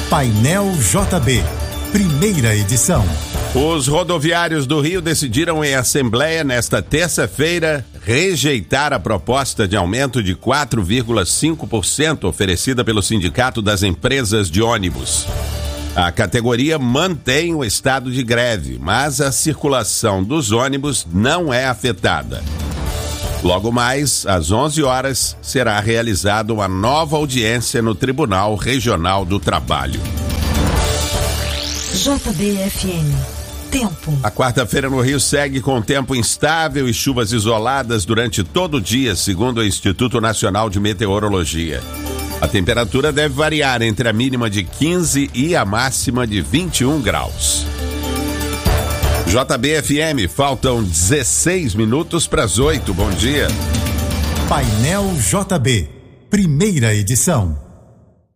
Painel JB, primeira edição. Os rodoviários do Rio decidiram em assembleia nesta terça-feira rejeitar a proposta de aumento de 4,5% oferecida pelo Sindicato das Empresas de Ônibus. A categoria mantém o estado de greve, mas a circulação dos ônibus não é afetada. Logo mais, às 11 horas, será realizada uma nova audiência no Tribunal Regional do Trabalho. JBFM. Tempo. A quarta-feira no Rio segue com tempo instável e chuvas isoladas durante todo o dia, segundo o Instituto Nacional de Meteorologia. A temperatura deve variar entre a mínima de 15 e a máxima de 21 graus. JBFM, faltam 16 minutos para as 8. Bom dia. Painel JB, primeira edição.